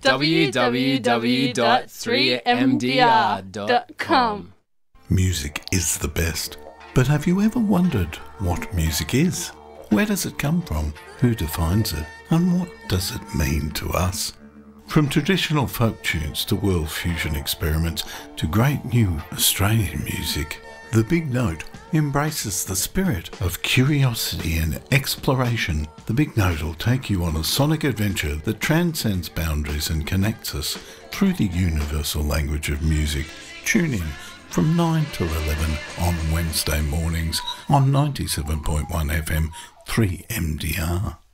www.3mdr.com. Music is the best. But have you ever wondered what music is? Where does it come from? Who defines it? And what does it mean to us? From traditional folk tunes to world fusion experiments to great new Australian music, The Big Note embraces the spirit of curiosity and exploration. The Big Note will take you on a sonic adventure that transcends boundaries and connects us through the universal language of music. Tune in from 9 till 11 on Wednesday mornings on 97.1 FM 3MDR.